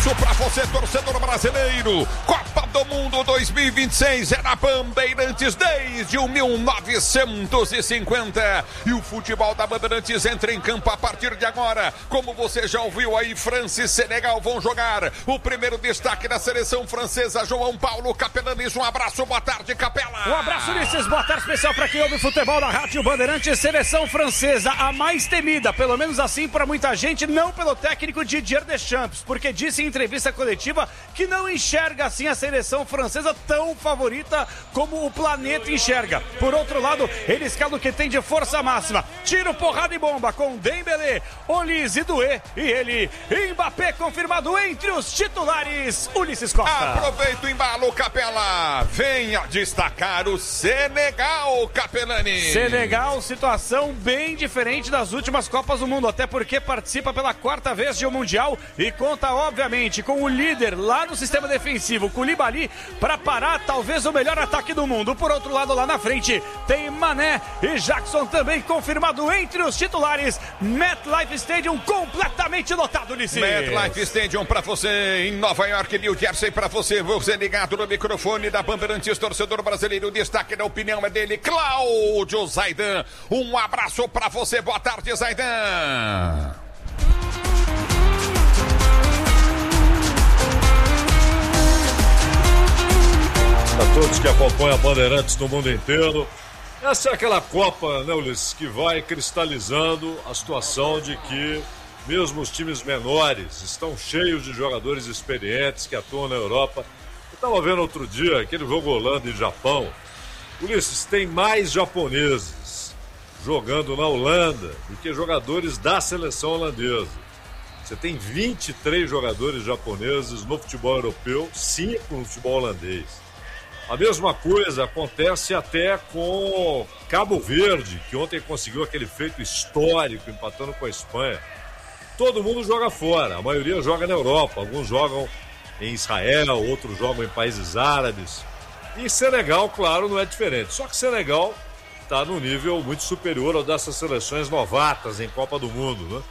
abraço pra você, torcedor brasileiro. Copa do Mundo 2026 é na Bandeirantes desde 1950. E o futebol da Bandeirantes entra em campo a partir de agora. Como você já ouviu aí, França e Senegal vão jogar. O primeiro destaque da seleção francesa, João Paulo Capelanes. Um abraço, boa tarde, Capela. Um abraço, Ulisses, boa tarde especial para quem ouve futebol na Rádio Bandeirantes. Seleção francesa, a mais temida, pelo menos assim para muita gente, não pelo técnico Didier Deschamps, porque disse em entrevista coletiva que não enxerga assim a seleção francesa tão favorita como o planeta enxerga. Por outro lado, ele escala o que tem de força máxima. Tiro, porrada e bomba com Dembélé, Olise e Doué. E ele, Mbappé, confirmado entre os titulares. Ulisses Costa. Aproveita o embalo, Capela. Venha destacar o Senegal, Capelani. Senegal, situação bem diferente das últimas Copas do Mundo, até porque participa pela quarta vez de um Mundial e conta, obviamente, com o líder lá no sistema defensivo, Koulibaly, para parar talvez o melhor ataque do mundo. Por outro lado, lá na frente, tem Mané e Jackson também confirmado entre os titulares. MetLife Stadium completamente lotado, Ulisses. MetLife Stadium para você em Nova York, New Jersey, para você ligado no microfone da Bandeirantes, torcedor brasileiro. O destaque da opinião é dele, Cláudio Zaidan. Um abraço para você, boa tarde, Zaidan. A todos que acompanham a Bandeirantes no mundo inteiro. Essa é aquela Copa, né, Ulisses, que vai cristalizando a situação de que mesmo os times menores estão cheios de jogadores experientes que atuam na Europa. Eu estava vendo outro dia aquele jogo Holanda e Japão. Ulisses, tem mais japoneses jogando na Holanda do que jogadores da seleção holandesa. Você tem 23 jogadores japoneses no futebol europeu, 5 no futebol holandês. A mesma coisa acontece até com Cabo Verde, que ontem conseguiu aquele feito histórico, empatando com a Espanha. Todo mundo joga fora, a maioria joga na Europa, alguns jogam em Israel, outros jogam em países árabes. E Senegal, claro, não é diferente. Só que Senegal está no nível muito superior ao dessas seleções novatas em Copa do Mundo, né?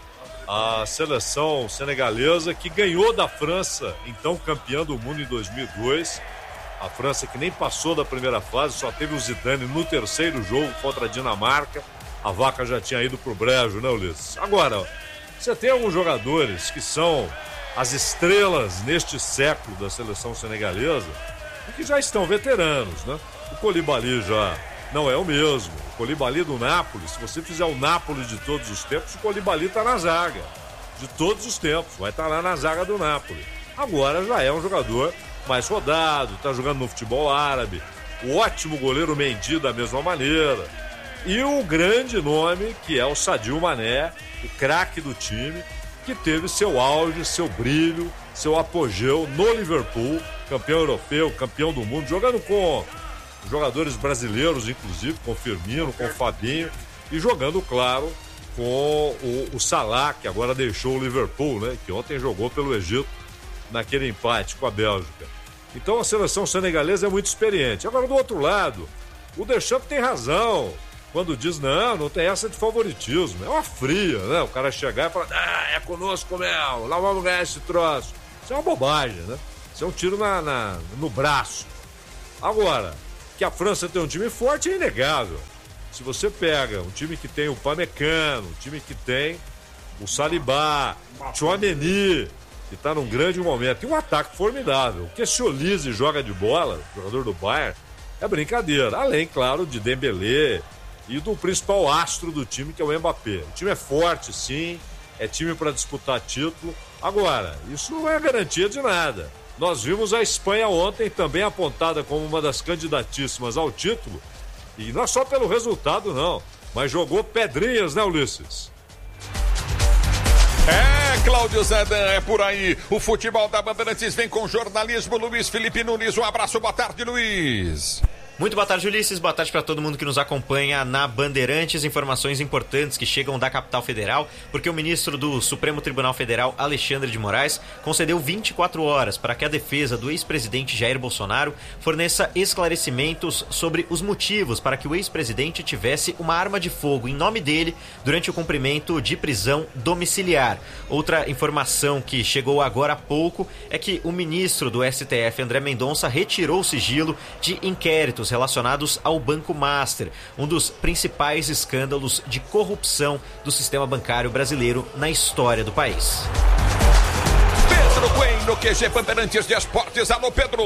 A seleção senegalesa que ganhou da França, então campeã do mundo em 2002. A França que nem passou da primeira fase, só teve o Zidane no terceiro jogo contra a Dinamarca. A vaca já tinha ido pro brejo, né, Ulisses? Agora, você tem alguns jogadores que são as estrelas neste século da seleção senegalesa e que já estão veteranos, né? O Koulibaly já não é o mesmo. O Koulibaly do Napoli, se você fizer o Napoli de todos os tempos, o Koulibaly está na zaga. De todos os tempos, vai estar lá na zaga do Napoli. Agora já é um jogador mais rodado, está jogando no futebol árabe. O ótimo goleiro Mendy da mesma maneira. E o grande nome que é o Sadio Mané, o craque do time, que teve seu auge, seu brilho, seu apogeu no Liverpool, campeão europeu, campeão do mundo, jogando com jogadores brasileiros, inclusive, com o Firmino, com o Fabinho, e jogando, claro, com o Salah, que agora deixou o Liverpool, né? Que ontem jogou pelo Egito naquele empate com a Bélgica. Então a seleção senegalesa é muito experiente. Agora, do outro lado, o Deschamps tem razão quando diz, não tem essa de favoritismo. É uma fria, né? O cara chegar e falar, é conosco mesmo, lá vamos ganhar esse troço. Isso é uma bobagem, né? Isso é um tiro no braço. Agora, que a França tem um time forte é inegável. Se você pega um time que tem o Pamecano, um time que tem o Saliba, Tchouaméni, que está num grande momento, e um ataque formidável. O que esse Olise joga de bola, jogador do Bayern, é brincadeira. Além, claro, de Dembélé e do principal astro do time, que é o Mbappé. O time é forte, sim, é time para disputar título. Agora, isso não é garantia de nada. Nós vimos a Espanha ontem também apontada como uma das candidatíssimas ao título, e não é só pelo resultado, não, mas jogou pedrinhas, né, Ulisses? Cláudio Zaidan, é por aí. O futebol da Bandeirantes vem com jornalismo. Luiz Felipe Nunes, um abraço, boa tarde, Luiz. Muito boa tarde, Ulisses. Boa tarde para todo mundo que nos acompanha na Bandeirantes. Informações importantes que chegam da capital federal, porque o ministro do Supremo Tribunal Federal, Alexandre de Moraes, concedeu 24 horas para que a defesa do ex-presidente Jair Bolsonaro forneça esclarecimentos sobre os motivos para que o ex-presidente tivesse uma arma de fogo em nome dele durante o cumprimento de prisão domiciliar. Outra informação que chegou agora há pouco é que o ministro do STF, André Mendonça, retirou o sigilo de inquéritos relacionados ao Banco Master, um dos principais escândalos de corrupção do sistema bancário brasileiro na história do país. Pedro Bueno, QG Bandeirantes de Esportes. Alô, Pedro!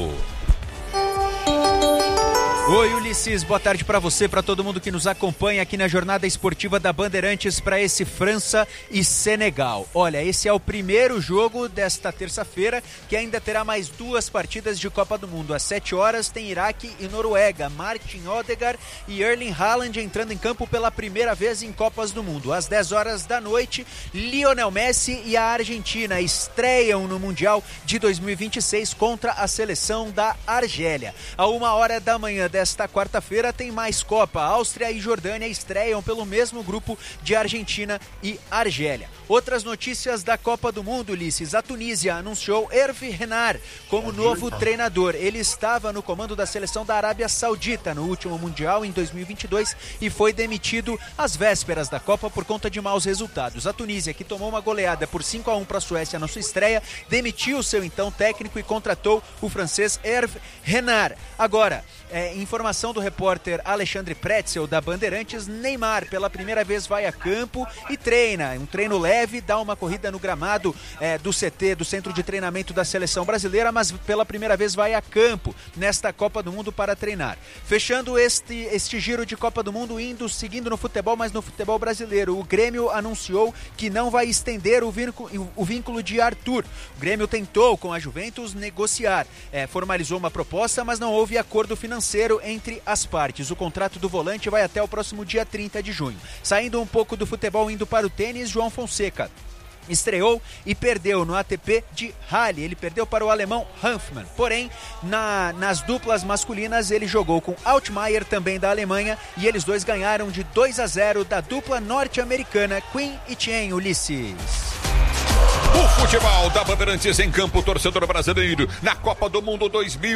Oi, Ulisses, boa tarde para você, para todo mundo que nos acompanha aqui na jornada esportiva da Bandeirantes para esse França e Senegal. Olha, esse é o primeiro jogo desta terça-feira, que ainda terá mais 2 partidas de Copa do Mundo. Às 7 horas tem Iraque e Noruega, Martin Odegaard e Erling Haaland entrando em campo pela primeira vez em Copas do Mundo. Às 10 horas da noite, Lionel Messi e a Argentina estreiam no Mundial de 2026 contra a seleção da Argélia. À 1h da manhã desta quarta-feira tem mais Copa. Áustria e Jordânia estreiam pelo mesmo grupo de Argentina e Argélia. Outras notícias da Copa do Mundo, Ulisses. A Tunísia anunciou Hervé Renard como novo treinador. Ele estava no comando da seleção da Arábia Saudita no último Mundial em 2022 e foi demitido às vésperas da Copa por conta de maus resultados. A Tunísia, que tomou uma goleada por 5-1 para a Suécia na sua estreia, demitiu seu então técnico e contratou o francês Hervé Renard. Agora, informação do repórter Alexandre Pretzel da Bandeirantes: Neymar pela primeira vez vai a campo e treina, um treino leve, dá uma corrida no gramado do CT, do Centro de Treinamento da Seleção Brasileira, mas pela primeira vez vai a campo nesta Copa do Mundo para treinar. Fechando este giro de Copa do Mundo, seguindo no futebol, mas no futebol brasileiro, o Grêmio anunciou que não vai estender o vínculo de Arthur. O Grêmio tentou com a Juventus negociar, formalizou uma proposta, mas não houve acordo financeiro entre as partes. O contrato do volante vai até o próximo dia 30 de junho. Saindo um pouco do futebol, indo para o tênis, João Fonseca estreou e perdeu no ATP de Halle. Ele perdeu para o alemão Hanfmann. Porém, nas duplas masculinas, ele jogou com Altmaier, também da Alemanha, e eles dois ganharam de 2-0 da dupla norte-americana Quinn e Chen. Ulisses. O futebol da Bandeirantes em campo, torcedor brasileiro, na Copa do Mundo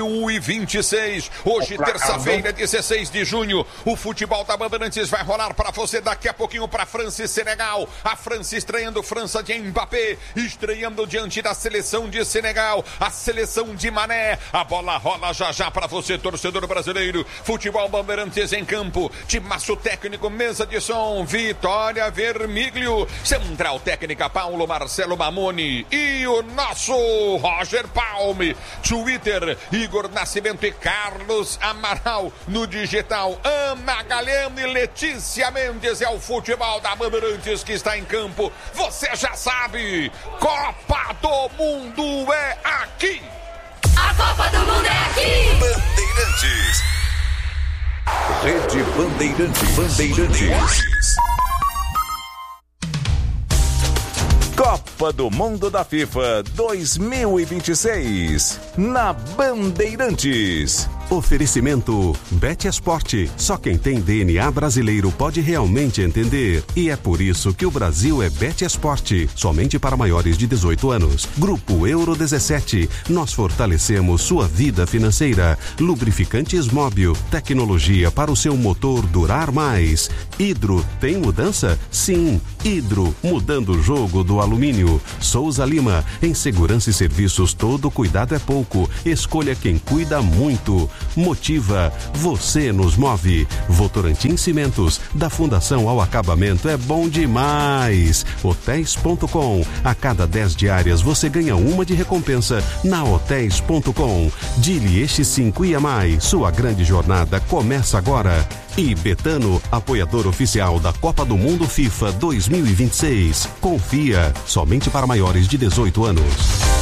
2026. Hoje, terça-feira, 16 de junho, o futebol da Bandeirantes vai rolar para você daqui a pouquinho para França e Senegal. A França estreando, França de Mbappé, estreando diante da seleção de Senegal, a seleção de Mané. A bola rola já para você, torcedor brasileiro. Futebol Bandeirantes em campo, timaço técnico, mesa de som, Vitória Vermiglio, central técnica Paulo Marcelo Mamoni e o nosso Roger Palme, Twitter, Igor Nascimento e Carlos Amaral, no digital, Ana Galeno e Letícia Mendes. É o futebol da Bandeirantes que está em campo. Você já sabe, Copa do Mundo é aqui. A Copa do Mundo é aqui. Bandeirantes. Rede Bandeirantes. Copa do Mundo da FIFA 2026 na Bandeirantes. Oferecimento Bet Esporte. Só quem tem DNA brasileiro pode realmente entender. E é por isso que o Brasil é Bet Esporte. Somente para maiores de 18 anos. Grupo Euro 17. Nós fortalecemos sua vida financeira. Lubrificantes Móbil. Tecnologia para o seu motor durar mais. Hidro. Tem mudança? Sim. Hidro. Mudando o jogo do alumínio. Souza Lima. Em segurança e serviços, todo cuidado é pouco. Escolha quem cuida muito. Motiva, você nos move. Votorantim Cimentos, da fundação ao acabamento, é bom demais. Hotéis.com, a cada 10 diárias você ganha uma de recompensa na Hotéis.com. Dili este 5 e a mais, sua grande jornada começa agora. E Betano, apoiador oficial da Copa do Mundo FIFA 2026. Confia, somente para maiores de 18 anos.